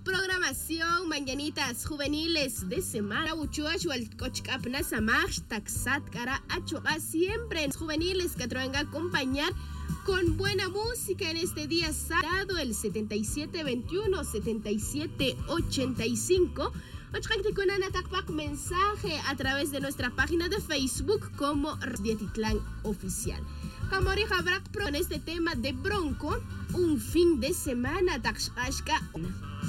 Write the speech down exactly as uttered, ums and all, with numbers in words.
programación Mañanitas Juveniles de semana. Uchuash wal cochcapna samash taxat cara achuga siempre en juveniles que traen a acompañar con buena música en este día sábado, el setenta y siete veintiuno, setenta y siete ochenta y cinco. Mensaje a través de nuestra página de Facebook como Dietitlán Oficial. Camorija Brack Pro en este tema de Bronco, un fin de semana Taxashka.